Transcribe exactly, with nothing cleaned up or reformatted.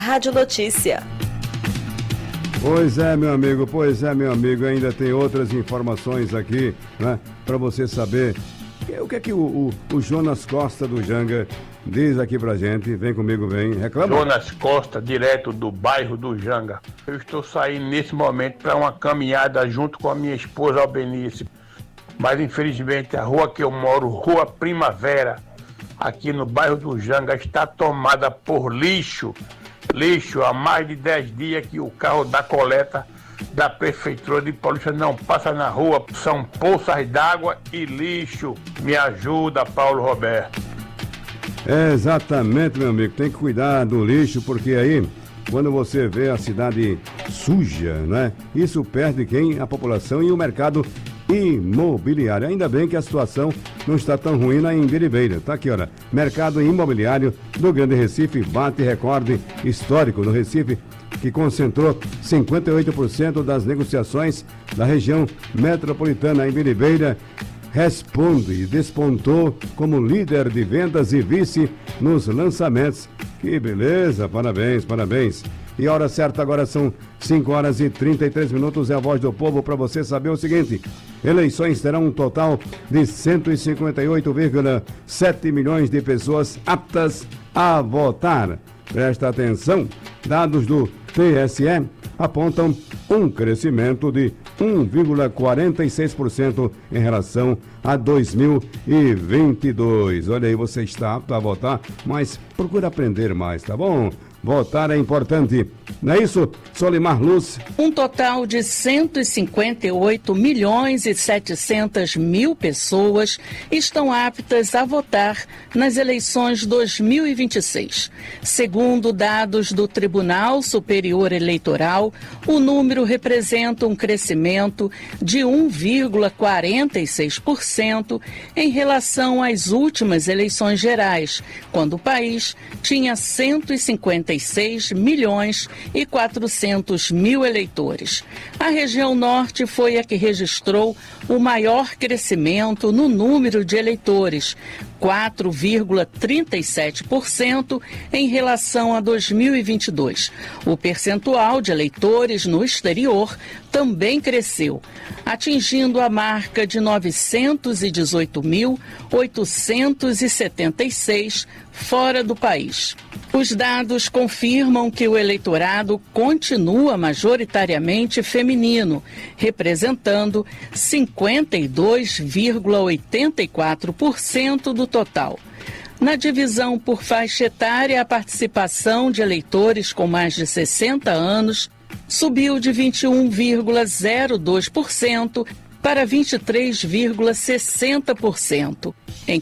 Rádio Notícia. Pois é, meu amigo, pois é, meu amigo, ainda tem outras informações aqui, né, para você saber o que é que o, o, o Jonas Costa do Janga diz aqui pra gente. Vem comigo, vem, reclama. Jonas Costa, direto do bairro do Janga. Eu estou saindo nesse momento para uma caminhada junto com a minha esposa Albenice, mas infelizmente a rua que eu moro, Rua Primavera, aqui no bairro do Janga, está tomada por lixo. Lixo, há mais de dez dias que o carro da coleta da Prefeitura de Paulista não passa na rua. São poças d'água e lixo. Me ajuda, Paulo Roberto. É, exatamente, meu amigo. Tem que cuidar do lixo, porque aí, quando você vê a cidade suja, né? Isso perde quem? A população e o mercado imobiliário. Ainda bem que a situação não está tão ruim na Imbiribeira. Tá aqui, olha. Mercado imobiliário do Grande Recife bate recorde histórico no Recife, que concentrou cinquenta e oito por cento das negociações da região metropolitana. Imbiribeira responde e despontou como líder de vendas e vice nos lançamentos. Que beleza, parabéns, parabéns. E a hora certa agora são cinco horas e trinta e três minutos, é a Voz do Povo para você saber o seguinte: eleições terão um total de cento e cinquenta e oito vírgula sete milhões de pessoas aptas a votar. Presta atenção, dados do T S E apontam um crescimento de um vírgula quarenta e seis por cento em relação a dois mil e vinte e dois. Olha aí, você está apto a votar, mas procura aprender mais, tá bom? Votar é importante. Não é isso, Solimar Luz? Um total de cento e cinquenta e oito milhões e setecentas mil pessoas estão aptas a votar nas eleições dois mil e vinte e seis. Segundo dados do Tribunal Superior Eleitoral, o número representa um crescimento de um vírgula quarenta e seis por cento em relação às últimas eleições gerais, quando o país tinha cento e cinquenta e seis milhões e quatrocentos mil eleitores. A região norte foi a que registrou o maior crescimento no número de eleitores, quatro vírgula trinta e sete por cento em relação a dois mil e vinte e dois. O percentual de eleitores no exterior também cresceu, atingindo a marca de novecentos e dezoito mil oitocentos e setenta e seis fora do país. Os dados confirmam que o eleitorado continua majoritariamente feminino, representando cinquenta e dois vírgula oitenta e quatro por cento do total. Na divisão por faixa etária, a participação de eleitores com mais de sessenta anos subiu de vinte e um vírgula zero dois por cento para vinte e três vírgula sessenta por cento,